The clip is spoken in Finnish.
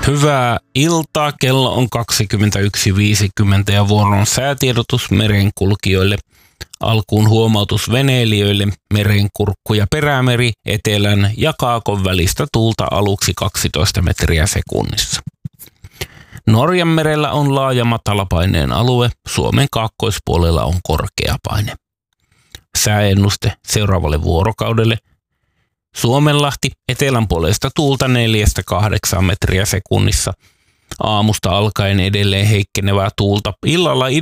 Hyvää iltaa, kello on 21.50 ja vuoron säätiedotus merenkulkijoille. Alkuun huomautus veneilijöille, merenkurkku ja perämeri, etelän ja kaakon välistä tuulta aluksi 12 metriä sekunnissa. Norjanmerellä on laaja matalapaineen alue, Suomen kaakkoispuolella on korkea paine. Sääennuste seuraavalle vuorokaudelle. Suomenlahti etelän puolesta tuulta 4-8 metriä sekunnissa. Aamusta alkaen edelleen heikkenevää tuulta, illalla